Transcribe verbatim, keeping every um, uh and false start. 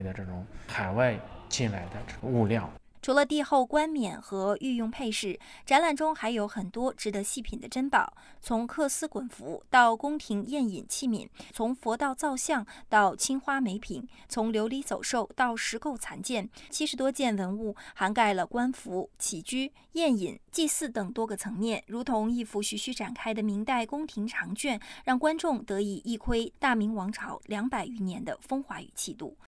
的这种海外进来的这个物料。 除了帝后冠冕和御用配饰，展览中还有很多值得细品的珍宝，从缂丝滚服到宫廷宴饮器皿，从佛道造像到青花美品，从琉璃走兽到石构残件，七十多件文物涵盖了官服、起居、宴饮、祭祀等多个层面，如同一幅徐徐展开的明代宫廷长卷，让观众得以一窥大明王朝两百余年的风华与气度。